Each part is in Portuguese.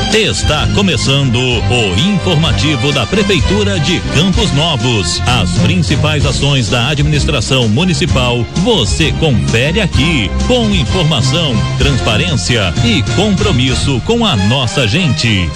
Está começando o informativo da Prefeitura de Campos Novos. As principais ações da administração municipal você confere aqui, com informação, transparência e compromisso com a nossa gente.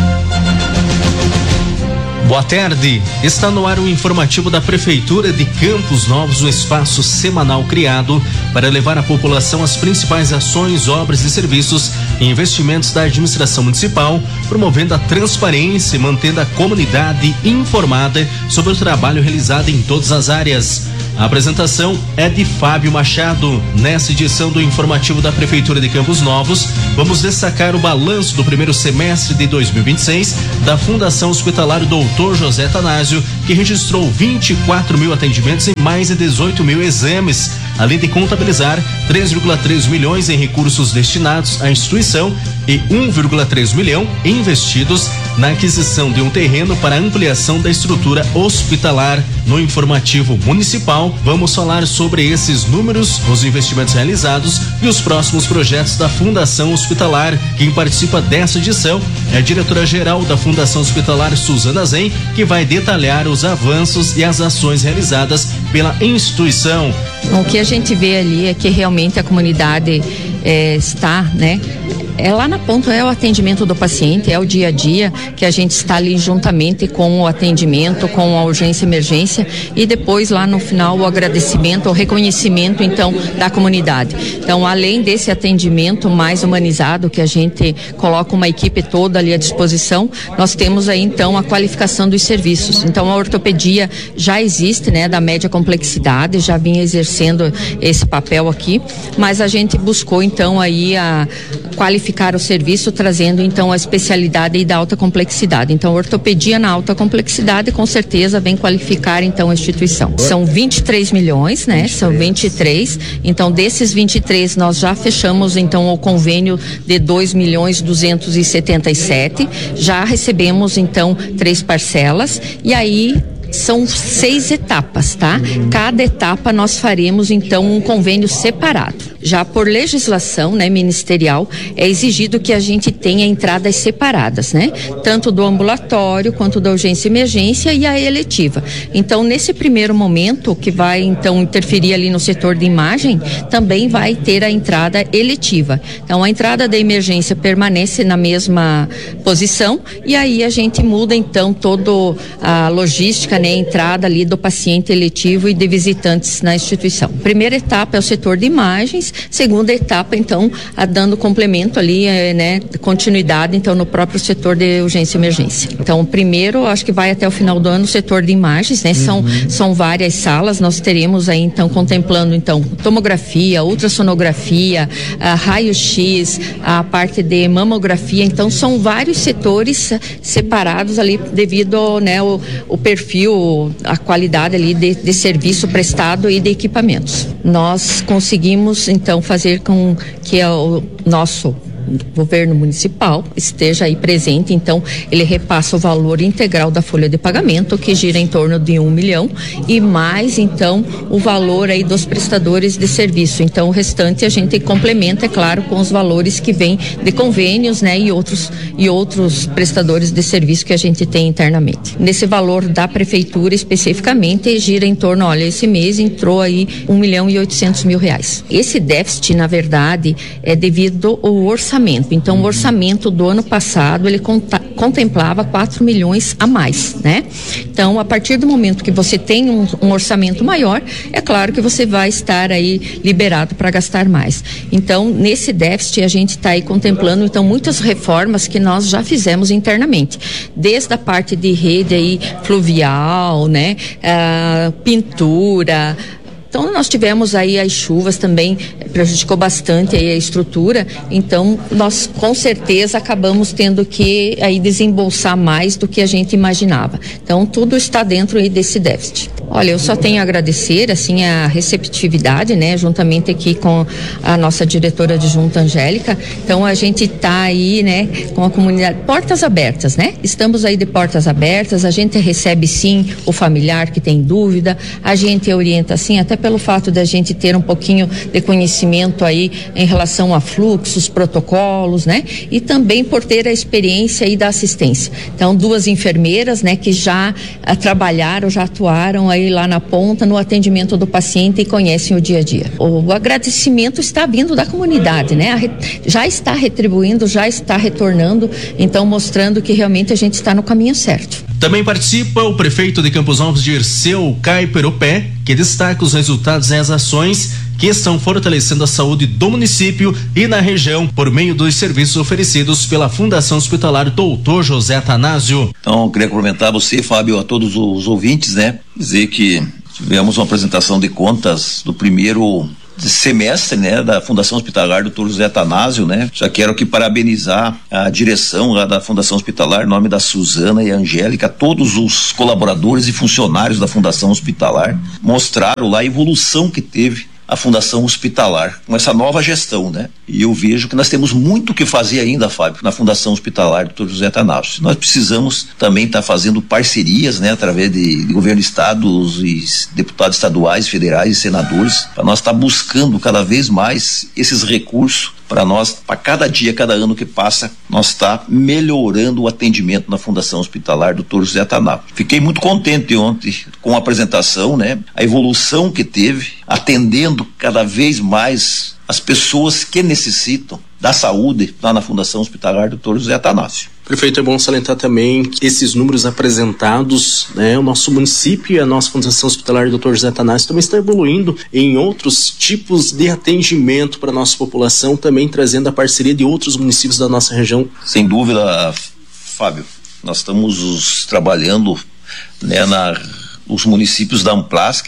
Boa tarde, está no ar o informativo da Prefeitura de Campos Novos, um espaço semanal criado para levar à população as principais ações, obras e serviços e investimentos da administração municipal, promovendo a transparência e mantendo a comunidade informada sobre o trabalho realizado em todas as áreas. A apresentação é de Fábio Machado. Nessa edição do informativo da Prefeitura de Campos Novos, vamos destacar o balanço do primeiro semestre de 2026 da Fundação Hospitalar Dr. José Tanásio, que registrou 24 mil atendimentos e mais de 18 mil exames, além de contabilizar 3,3 milhões em recursos destinados à instituição e 1,3 milhão investidos na aquisição de um terreno para ampliação da estrutura hospitalar. No informativo municipal, vamos falar sobre esses números, os investimentos realizados e os próximos projetos da Fundação Hospitalar. Quem participa dessa edição é a diretora-geral da Fundação Hospitalar, Suzana Zen, que vai detalhar os avanços e as ações realizadas pela instituição. O que a gente vê ali é que realmente a comunidade está, né? Lá na ponta é o atendimento do paciente, é o dia a dia que a gente está ali juntamente com o atendimento, com a urgência e emergência, e depois lá no final o agradecimento, o reconhecimento então da comunidade. Então, além desse atendimento mais humanizado, que a gente coloca uma equipe toda ali à disposição, nós temos aí então a qualificação dos serviços. Então, a ortopedia já existe, né, da média complexidade, já vinha exercendo esse papel aqui, mas a gente buscou então aí a qualificar o serviço, trazendo então a especialidade e da alta complexidade. Então, a ortopedia na alta complexidade com certeza vem qualificar então a instituição. São 23 milhões, né? São 23. Então, desses 23 nós já fechamos então o convênio de 2.277. Já recebemos então 3 parcelas e aí são 6 etapas, tá? Cada etapa nós faremos então um convênio separado. Já por legislação, né, ministerial, é exigido que a gente tenha entradas separadas, né? Tanto do ambulatório quanto da urgência e emergência e a eletiva. Então, nesse primeiro momento, que vai então interferir ali no setor de imagem, também vai ter a entrada eletiva. Então, a entrada da emergência permanece na mesma posição e aí a gente muda então toda a logística, né, a entrada ali do paciente eletivo e de visitantes na instituição. Primeira etapa é o setor de imagens. Segunda etapa, então, dando complemento ali, né, continuidade, então, no próprio setor de urgência e emergência. Então, primeiro, acho que vai até o final do ano o setor de imagens, né? São várias salas, nós teremos aí, então, contemplando, então, tomografia, ultrassonografia, raio-x, a parte de mamografia, então, são vários setores separados ali devido, né, o perfil, a qualidade ali de serviço prestado e de equipamentos. Nós conseguimos, então, fazer com que o nosso governo municipal esteja aí presente, então ele repassa o valor integral da folha de pagamento, que gira em torno de 1 milhão, e mais então o valor aí dos prestadores de serviço. Então o restante a gente complementa, é claro, com os valores que vêm de convênios, né, e outros prestadores de serviço que a gente tem internamente. Nesse valor da prefeitura especificamente gira em torno, olha, esse mês entrou aí 1.800.000 reais. Esse déficit, na verdade, é devido ao orçamento. Então, o orçamento do ano passado, ele contemplava 4 milhões a mais, né? Então, a partir do momento que você tem um orçamento maior, é claro que você vai estar aí liberado para gastar mais. Então, nesse déficit, a gente está aí contemplando, então, muitas reformas que nós já fizemos internamente. Desde a parte de rede aí fluvial, né? Pintura. Então, nós tivemos aí as chuvas também, prejudicou bastante aí a estrutura, então nós com certeza acabamos tendo que aí desembolsar mais do que a gente imaginava. Então, tudo está dentro aí desse déficit. Olha, eu só tenho a agradecer, assim, a receptividade, né, juntamente aqui com a nossa diretora adjunta Angélica. Então, a gente tá aí, né, com a comunidade, portas abertas, né? Estamos aí de portas abertas, a gente recebe sim o familiar que tem dúvida, a gente orienta sim, até pelo fato de a gente ter um pouquinho de conhecimento aí em relação a fluxos, protocolos, né? E também por ter a experiência aí da assistência. Então, 2 enfermeiras, né, que já trabalharam, já atuaram aí lá na ponta no atendimento do paciente e conhecem o dia a dia. O agradecimento está vindo da comunidade, né? Já está retribuindo, já está retornando, então mostrando que realmente a gente está no caminho certo. Também participa o prefeito de Campos Novos, Dirceu Caiperopé, que destaca os resultados e as ações que estão fortalecendo a saúde do município e na região por meio dos serviços oferecidos pela Fundação Hospitalar Dr. José Atanásio. Então, eu queria cumprimentar você, Fábio, a todos os ouvintes, né? Dizer que tivemos uma apresentação de contas do primeiro semestre, né, da Fundação Hospitalar Dr. José Atanásio, né? Já quero aqui parabenizar a direção lá da Fundação Hospitalar, em nome da Suzana e a Angélica, todos os colaboradores e funcionários da Fundação Hospitalar mostraram lá a evolução que teve a Fundação Hospitalar com essa nova gestão, né? E eu vejo que nós temos muito o que fazer ainda, Fábio, na Fundação Hospitalar Dr. José Atanásio. Nós precisamos também estar fazendo parcerias, né, através de governo do estado e deputados estaduais, federais e senadores, para nós estar buscando cada vez mais esses recursos para nós, para cada dia, cada ano que passa, nós está melhorando o atendimento na Fundação Hospitalar Dr. José Atanásio. Fiquei muito contente ontem com a apresentação, né? A evolução que teve, atendendo cada vez mais as pessoas que necessitam da saúde lá na Fundação Hospitalar Dr. José Atanásio. Prefeito, é bom salientar também que esses números apresentados, né, o nosso município e a nossa Fundação Hospitalar Dr. José Atanásio também está evoluindo em outros tipos de atendimento para a nossa população, também trazendo a parceria de outros municípios da nossa região. Sem dúvida, Fábio, nós estamos trabalhando, né, nos municípios da Amplask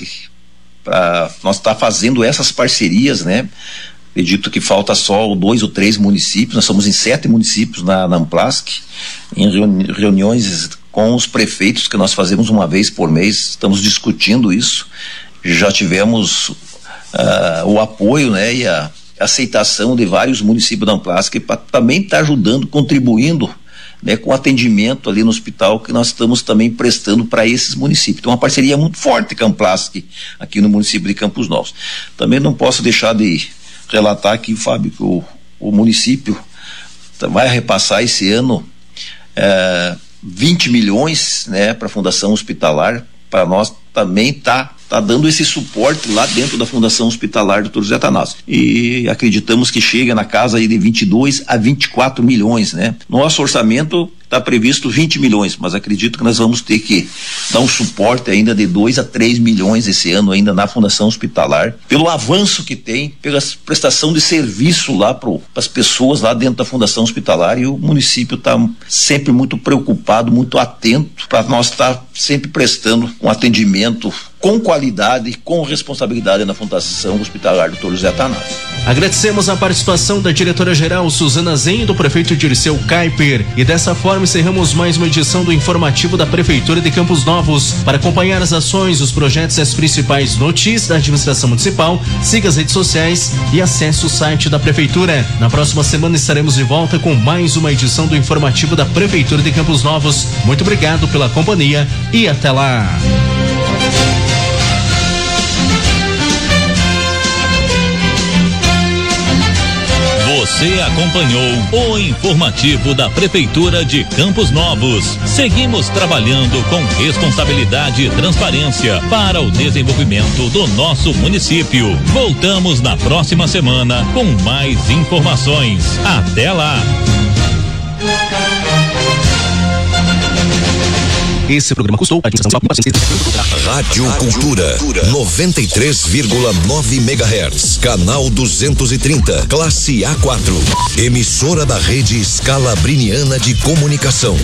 para nós estar fazendo essas parcerias, né? Acredito que falta só 2 ou 3 municípios, nós somos em 7 municípios na Amplask, em reuniões com os prefeitos que nós fazemos uma vez por mês, estamos discutindo isso, já tivemos o apoio, né, e a aceitação de vários municípios da Amplask para também estar ajudando, contribuindo, né, com o atendimento ali no hospital que nós estamos também prestando para esses municípios. Então, uma parceria muito forte com a Amplask aqui no município de Campos Novos. Também não posso deixar de relatar aqui, Fábio, que o município vai repassar esse ano 20 milhões, né, para a Fundação Hospitalar, para nós também tá dando esse suporte lá dentro da Fundação Hospitalar Dr. José Atanásio. E acreditamos que chega na casa aí de 22 a 24 milhões, né? Nosso orçamento está previsto 20 milhões, mas acredito que nós vamos ter que dar um suporte ainda de 2 a 3 milhões esse ano ainda na Fundação Hospitalar, pelo avanço que tem, pela prestação de serviço lá para as pessoas lá dentro da Fundação Hospitalar, e o município está sempre muito preocupado, muito atento para nós estar sempre prestando um atendimento com qualidade, com responsabilidade na Fundação Hospitalar Dr. José Atanásio. Agradecemos a participação da diretora-geral Suzana Zen e do prefeito Dirceu Caiper, e dessa forma encerramos mais uma edição do informativo da Prefeitura de Campos Novos. Para acompanhar as ações, os projetos e as principais notícias da administração municipal, siga as redes sociais e acesse o site da Prefeitura. Na próxima semana estaremos de volta com mais uma edição do informativo da Prefeitura de Campos Novos. Muito obrigado pela companhia e até lá. Você acompanhou o informativo da Prefeitura de Campos Novos. Seguimos trabalhando com responsabilidade e transparência para o desenvolvimento do nosso município. Voltamos na próxima semana com mais informações. Até lá! Esse programa custou a administração Rádio Cultura 93,9 MHz, canal 230, classe A4, emissora da rede Scalabriniana de Comunicação.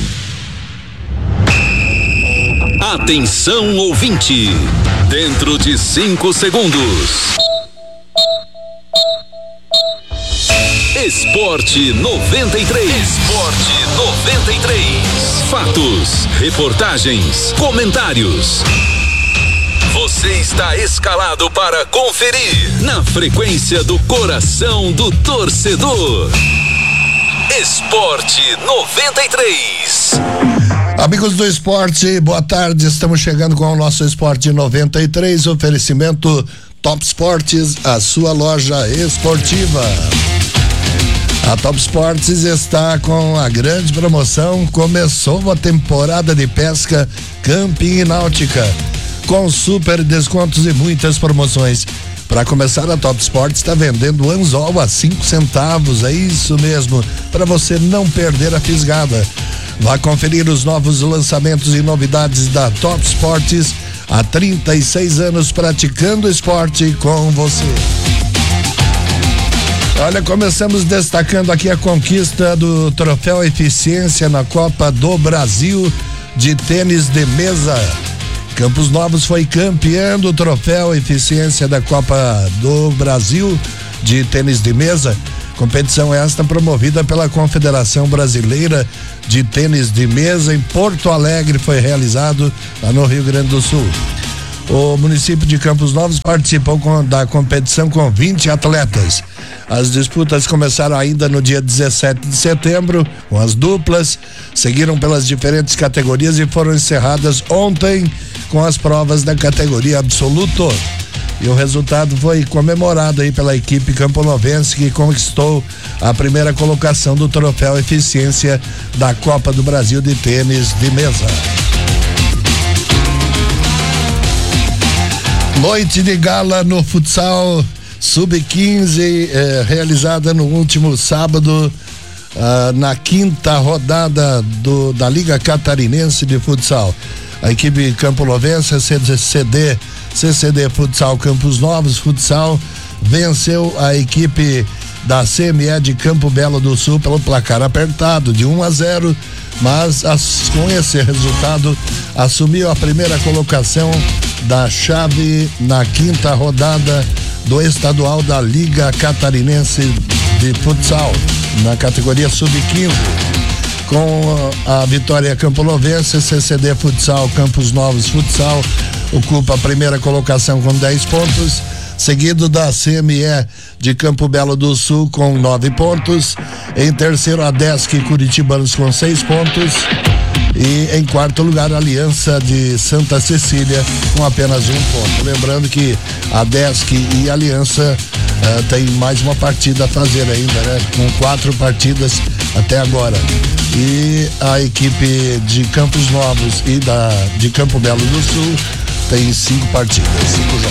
Atenção, ouvinte, dentro de 5 segundos. Esporte 93. Esporte 93. Fatos, reportagens, comentários. Você está escalado para conferir na frequência do coração do torcedor. Esporte 93. Amigos do esporte, boa tarde. Estamos chegando com o nosso Esporte 93. Oferecimento Top Sports, a sua loja esportiva. A Top Sports está com a grande promoção. Começou a temporada de pesca Camping e Náutica, com super descontos e muitas promoções. Para começar, a Top Sports está vendendo anzol a 5 centavos, é isso mesmo, para você não perder a fisgada. Vá conferir os novos lançamentos e novidades da Top Sports, há 36 anos praticando esporte com você. Olha, começamos destacando aqui a conquista do Troféu Eficiência na Copa do Brasil de tênis de mesa. Campos Novos foi campeão do Troféu Eficiência da Copa do Brasil de tênis de mesa. Competição esta promovida pela Confederação Brasileira de Tênis de Mesa em Porto Alegre, foi realizado lá no Rio Grande do Sul. O município de Campos Novos participou da competição com 20 atletas. As disputas começaram ainda no dia 17 de setembro, com as duplas, seguiram pelas diferentes categorias e foram encerradas ontem com as provas da categoria absoluto. E o resultado foi comemorado aí pela equipe camponovense, que conquistou a primeira colocação do Troféu Eficiência da Copa do Brasil de Tênis de Mesa. Noite de gala no futsal Sub-15, realizada no último sábado, na quinta rodada da Liga Catarinense de Futsal. A equipe camponovense CCD Futsal Campos Novos Futsal venceu a equipe da CME de Campo Belo do Sul pelo placar apertado de 1-0, mas com esse resultado assumiu a primeira colocação da chave na quinta rodada do estadual da Liga Catarinense de Futsal, na categoria Sub-15. Com a vitória camponovense, CCD Futsal Campos Novos Futsal ocupa a primeira colocação com 10 pontos, seguido da CME de Campo Belo do Sul com 9 pontos, em terceiro a Desc Curitibanos com 6 pontos e em quarto lugar a Aliança de Santa Cecília com apenas 1 ponto. Lembrando que a Desc e a Aliança tem mais uma partida a fazer ainda, né? Com 4 partidas até agora. E a equipe de Campos Novos e de Campo Belo do Sul tem 5 partidas, 5 jogos.